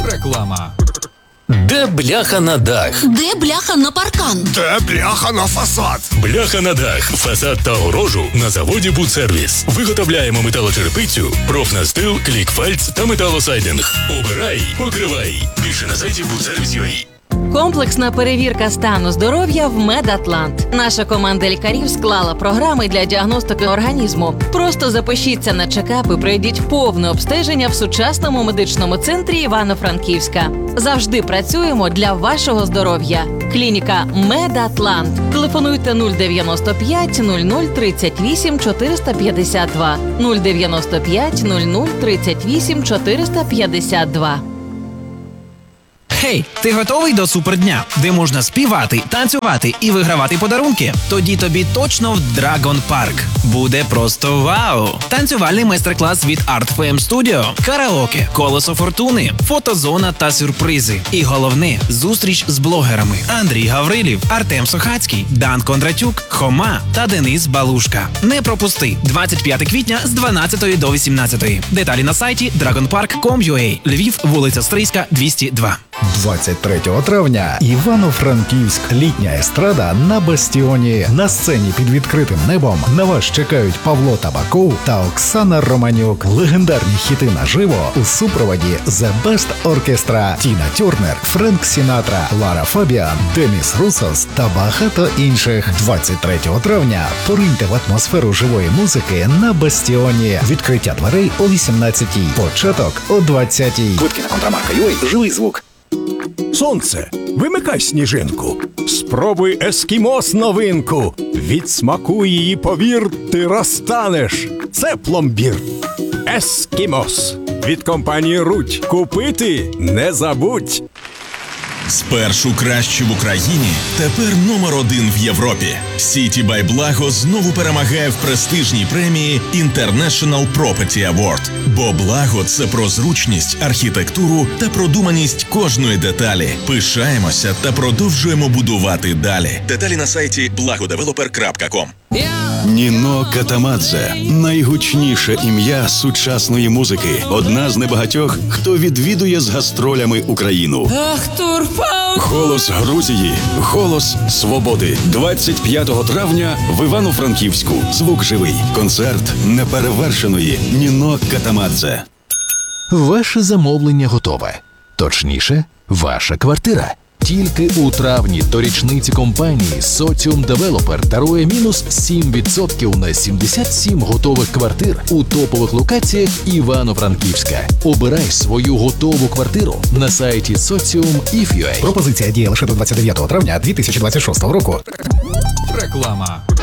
Реклама. Де бляха на дах? Де бляха на паркан? Де бляха на фасад? Бляха на дах, фасад та огорожу на заводі «Будсервіс». Виготовляємо металочерепицю, профнастил, клікфальц та металосайдинг. Обирай, покривай. Більше на сайті «Будсервіс.UA». Комплексна перевірка стану здоров'я в «Медатлант». Наша команда лікарів склала програми для діагностики організму. Просто запишіться на чекап і пройдіть повне обстеження в сучасному медичному центрі Івано-Франківська. Завжди працюємо для вашого здоров'я. Клініка «Медатлант». Телефонуйте 095 00 38 452. 095 00 38 452. Хей, ти готовий до супердня, де можна співати, танцювати і вигравати подарунки? Тоді тобі точно в Dragon Park. Буде просто вау! Танцювальний майстер-клас від Art FM Studio, караоке, колесо фортуни, фотозона та сюрпризи. І головне – зустріч з блогерами Андрій Гаврилів, Артем Сохацький, Дан Кондратюк, Хома та Денис Балушка. Не пропусти! 25 квітня з 12 до 18. Деталі на сайті dragonpark.com.ua. Львів, вулиця Стрийська, 202. 23 травня Івано-Франківськ. Літня естрада на Бастіоні. На сцені під відкритим небом на вас чекають Павло Табаков та Оксана Романюк. Легендарні хіти наживо у супроводі The Best Orchestra, Тіна Тернер, Френк Сінатра, Лара Фабіан, Деміс Русос та багато інших. 23 травня пориньте в атмосферу живої музики на Бастіоні. Відкриття дверей о 18-й. Початок о 20-й. Квитки на Контрамарка.UA. Живий звук. Сонце, вимикай сніжинку. Спробуй ескімос новинку. Від смаку її, повір, ти розтанеш. Це пломбір. Ескімос. Від компанії Рудь. Купити не забудь. Спершу кращі в Україні, тепер номер 1 в Європі. City by Blago знову перемагає в престижній премії International Property Award. Бо Благо – це про зручність, архітектуру та продуманість кожної деталі. Пишаємося та продовжуємо будувати далі. Деталі на сайті blagodeveloper.com. Ніно Катамадзе – найгучніше ім'я сучасної музики. Одна з небагатьох, хто відвідує з гастролями Україну. Голос Грузії, голос свободи. 25 травня в Івано-Франківську. Звук живий. Концерт неперевершеної Ніно Катамадзе. Ваше замовлення готове. Точніше, ваша квартира. Тільки у травні до річниці компанії Socium Developer дарує мінус 7% на 77 готових квартир у топових локаціях Івано-Франківська. Обирай свою готову квартиру на сайті Socium.if.ua. Пропозиція діє лише до 29 травня 2026 року. Реклама.